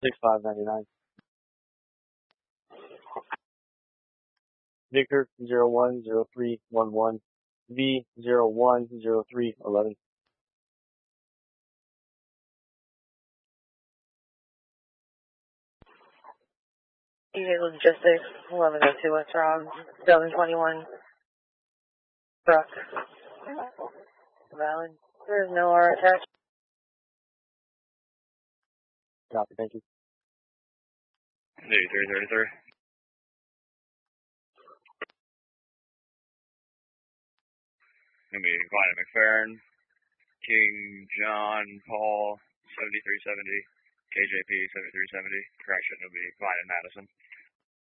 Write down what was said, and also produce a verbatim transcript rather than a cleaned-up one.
six five nine nine. Victor zero one zero three one one. V zero one zero three eleven. E J Logistics, eleven oh two West Rob, seven twenty-one, truck, valid. There's no R attached. Copy, thank you. eighty-three thirty-three. Gonna be Clyde McFerrin, King John Paul, seventy-three seventy, K J P seventy-three seventy. Correction, it'll be Clyde and Madison.